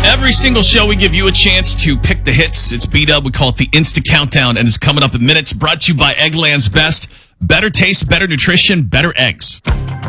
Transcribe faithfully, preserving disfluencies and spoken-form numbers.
Every single show, we give you a chance to pick the hits. It's B-Dub. We call it the Insta Countdown, and it's coming up in minutes. Brought to you by Eggland's Best. Better taste, better nutrition, better eggs.